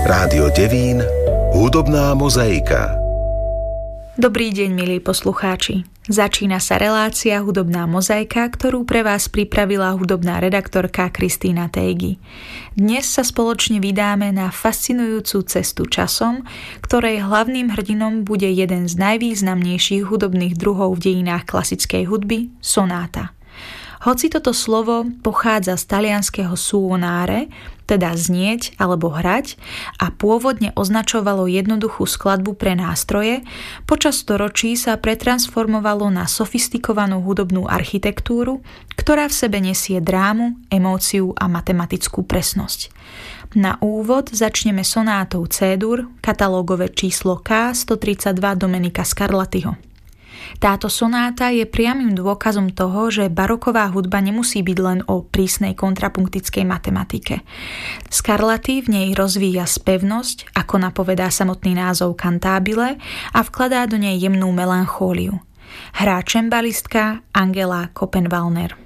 Rádio Devín, hudobná mozaika. Dobrý deň, milí poslucháči. Začína sa relácia Hudobná mozaika, ktorú pre vás pripravila hudobná redaktorka Kristína Tejgy. Dnes sa spoločne vydáme na fascinujúcu cestu časom, ktorej hlavným hrdinom bude jeden z najvýznamnejších hudobných druhov v dejinách klasickej hudby, sonáta. Hoci toto slovo pochádza z talianskeho suonare, teda znieť alebo hrať, a pôvodne označovalo jednoduchú skladbu pre nástroje, počas storočí sa pretransformovalo na sofistikovanú hudobnú architektúru, ktorá v sebe nesie drámu, emóciu a matematickú presnosť. Na úvod začneme sonátou C-dur, katalógové číslo K132 Domenica Scarlattiho. Táto sonáta je priamym dôkazom toho, že baroková hudba nemusí byť len o prísnej kontrapunktickej matematike. Scarlatti v nej rozvíja spevnosť, ako napovedá samotný názov cantabile, a vkladá do nej jemnú melanchóliu. Hrá čembalistka Angela Koppenwallner.